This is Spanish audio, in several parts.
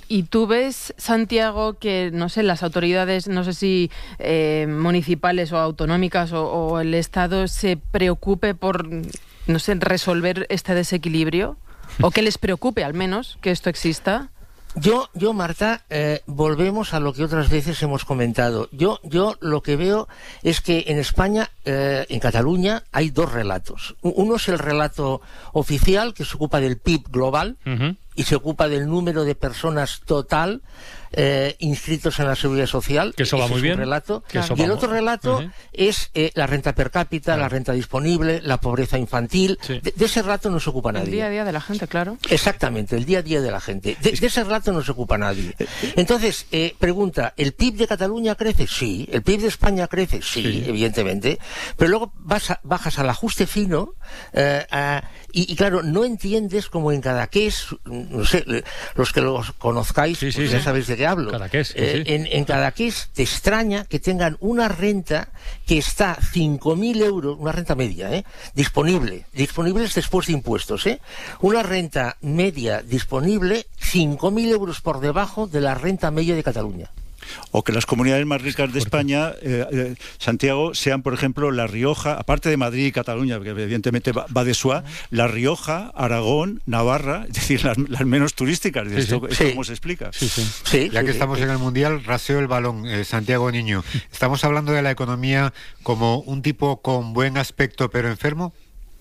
¿Y tú ves, Santiago, que, no sé, las autoridades, no sé si municipales o autonómicas o el Estado se preocupe por, no sé, resolver este desequilibrio? ¿O que les preocupe, al menos, que esto exista? Yo, Marta, volvemos a lo que otras veces hemos comentado. Yo lo que veo es que en España, en Cataluña, hay dos relatos. Uno es el relato oficial, que se ocupa del PIB global, y se ocupa del número de personas total inscritos en la Seguridad Social. Que eso va muy bien. Relato. Y el otro relato es la renta per cápita, la renta disponible, la pobreza infantil. Sí. De ese relato no se ocupa nadie. El día a día de la gente, claro. Exactamente, el día a día de la gente. De ese relato no se ocupa nadie. Entonces, pregunta, ¿el PIB de Cataluña crece? Sí. ¿El PIB de España crece? Sí, evidentemente. Pero luego bajas al ajuste fino y claro, no entiendes como en Cadaqués, no sé, los que los conozcáis, pues ya sabéis de qué hablo. Cadaqués, en Cadaqués te extraña que tengan una renta que está 5.000 euros, una renta media, disponibles después de impuestos, una renta media disponible 5.000 euros por debajo de la renta media de Cataluña. O que las comunidades más ricas de España, Santiago, sean, por ejemplo, La Rioja, aparte de Madrid y Cataluña, que evidentemente va de suá, La Rioja, Aragón, Navarra, es decir, las menos turísticas. ¿Esto cómo se explica? Ya que estamos en el Mundial, raseo el balón, Santiago Niño. ¿Estamos hablando de la economía como un tipo con buen aspecto pero enfermo?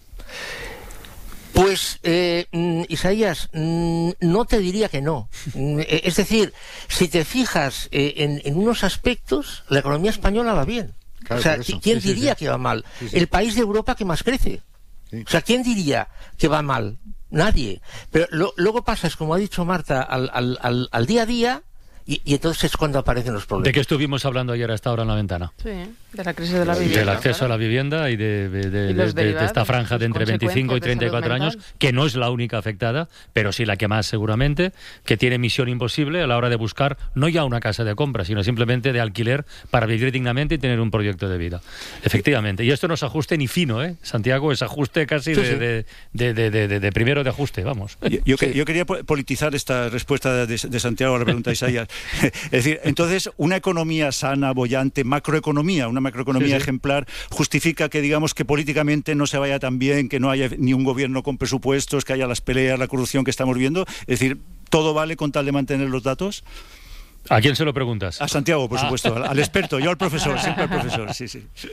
Pues, Isaías, no te diría que no. Es decir, si te fijas en unos aspectos, la economía española va bien. Claro, o sea, ¿quién diría que va mal? El país de Europa que más crece. O sea, ¿quién diría que va mal? Nadie. Pero luego pasas, como ha dicho Marta, al día a día. Y entonces es cuando aparecen los problemas. ¿De qué estuvimos hablando ayer a esta hora en la ventana? Sí, de la crisis de la vivienda. Del acceso a la vivienda y de esta franja de entre 25 y 34 años, que no es la única afectada, pero sí la que más seguramente, que tiene misión imposible a la hora de buscar no ya una casa de compra, sino simplemente de alquiler para vivir dignamente y tener un proyecto de vida. Efectivamente. Y esto no es ajuste ni fino, Santiago, es ajuste casi de primero de ajuste, vamos. Yo quería politizar esta respuesta de Santiago a la pregunta de Isaías. Es decir, entonces, una economía sana, boyante, una macroeconomía ejemplar, justifica que, digamos, que políticamente no se vaya tan bien, que no haya ni un gobierno con presupuestos, que haya las peleas, la corrupción que estamos viendo. Es decir, ¿todo vale con tal de mantener los datos? ¿A quién se lo preguntas? A Santiago, por supuesto, al experto, yo al profesor, siempre al profesor, sí.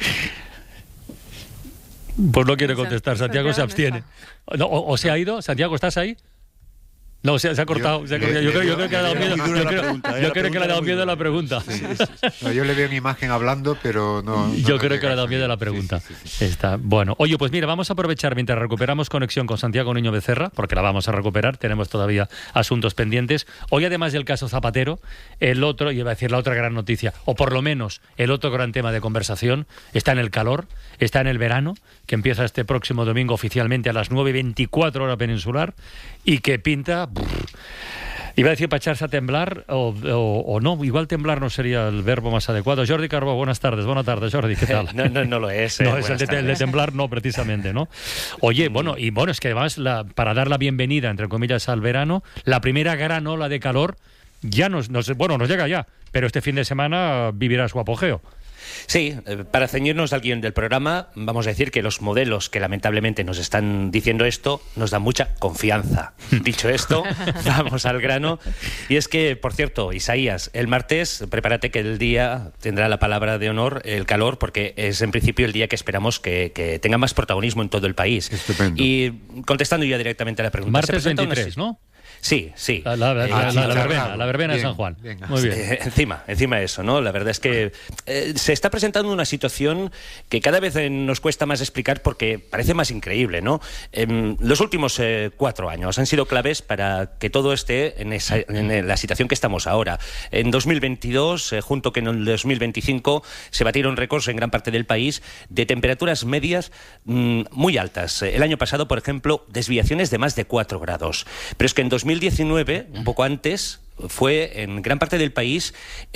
Pues no quiere contestar, Santiago se abstiene. No, ¿o se ha ido? Santiago, ¿estás ahí? No, se ha cortado. Yo creo que le ha dado miedo. Yo creo que le ha dado miedo a la pregunta. No, yo le veo una imagen hablando, pero no. Yo creo que le ha dado miedo a la pregunta. Está bueno. Oye, pues mira, vamos a aprovechar mientras recuperamos conexión con Santiago Niño Becerra, porque la vamos a recuperar. Tenemos todavía asuntos pendientes. Hoy, además del caso Zapatero, el otro, y iba a decir la otra gran noticia, o por lo menos el otro gran tema de conversación, está en el calor, está en el verano, que empieza este próximo domingo oficialmente a las 9:24 hora peninsular y que pinta. Iba a decir para echarse a temblar o no, igual temblar no sería el verbo más adecuado. Jordi Carbó, buenas tardes, Jordi, ¿qué tal? No lo es. No, es el de temblar, no, precisamente, ¿no? Oye, bueno, es que además, para dar la bienvenida, entre comillas, al verano, la primera gran ola de calor ya nos llega ya, pero este fin de semana vivirá su apogeo. Sí, para ceñirnos al guión del programa, vamos a decir que los modelos que lamentablemente nos están diciendo esto nos dan mucha confianza. Dicho esto, vamos al grano. Y es que, por cierto, Isaías, el martes, prepárate que el día tendrá la palabra de honor, el calor, porque es en principio el día que esperamos que tenga más protagonismo en todo el país. Estupendo. Y contestando ya directamente a la pregunta. Martes 23, ¿no? Sí. La verbena de San Juan. Venga. Muy bien. Encima de eso, ¿no? La verdad es que se está presentando una situación que cada vez nos cuesta más explicar porque parece más increíble, ¿no? Los últimos 4 años han sido claves para que todo esté en la situación que estamos ahora. En 2022, junto con el 2025, se batieron récords en gran parte del país de temperaturas medias muy altas. El año pasado, por ejemplo, desviaciones de más de 4 grados. Pero es que en 2019, un poco antes, fue en gran parte del país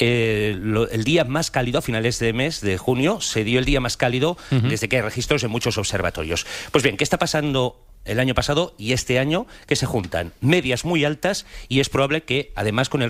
el día más cálido. A finales de mes de junio se dio el día más cálido desde que hay registros en muchos observatorios. Pues bien, ¿qué está pasando el año pasado y este año? Que se juntan medias muy altas y es probable que, además, con el